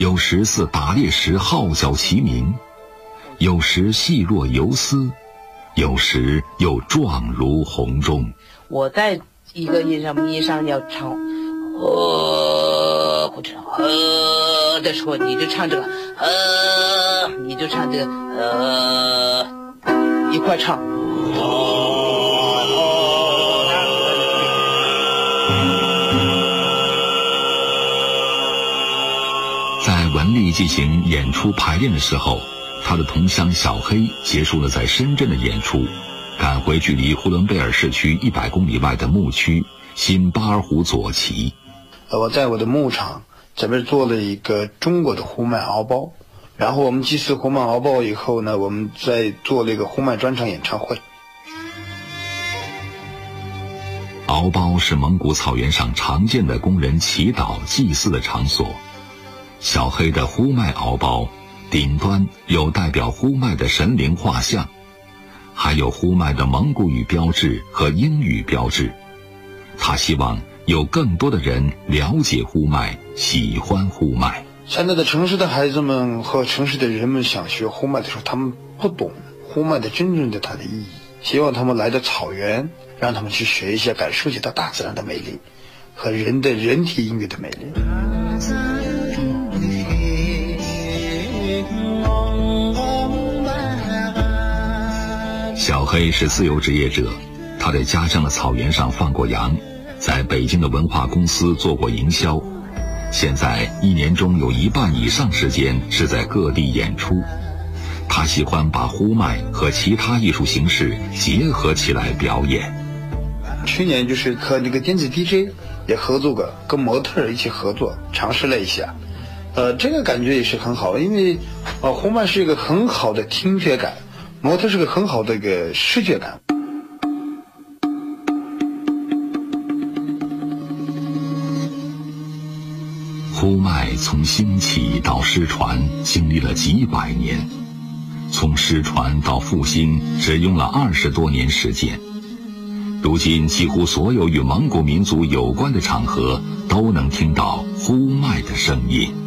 有时似打猎时号角齐鸣，有时细若游丝，有时又壮如洪钟。 我在一个音上要唱或者的时候，你就唱这个你就唱这个一块唱。 在文丽进行演出排练的时候，他的同乡小黑结束了在深圳的演出，赶回距离呼伦贝尔市区100公里外的牧区新巴尔虎左旗。 我在我的牧场这边做了一个中国的呼麦敖包，然后我们祭祀呼麦敖包以后呢，我们再做了一个呼麦专场演唱会。 敖包是蒙古草原上常见的工人祈祷祭祀的场所。小黑的呼麦敖包顶端有代表呼麦的神灵画像，还有呼麦的蒙古语标志和英语标志。他希望有更多的人了解呼麦，喜欢呼麦。 现在的城市的孩子们和城市的人们想学呼麦的时候，他们不懂呼麦的真正的它的意义，希望他们来到草原，让他们去学一些，感受一下它大自然的美丽和人体音乐的美丽。 小黑是自由职业者，他在家乡的草原上放过羊，在北京的文化公司做过营销，现在1年中有1半以上时间是在各地演出。他喜欢把呼麦和其他艺术形式结合起来表演。 去年就是和那个电子 DJ 也合作过，跟模特一起合作，尝试了一下。这个感觉也是很好，因为呼麦是一个很好的听觉感，模特是个很好的一个视觉感。 呼麦从兴起到失传经历了几百年，从失传到复兴只用了20多年时间。如今几乎所有与蒙古民族有关的场合都能听到呼麦的声音。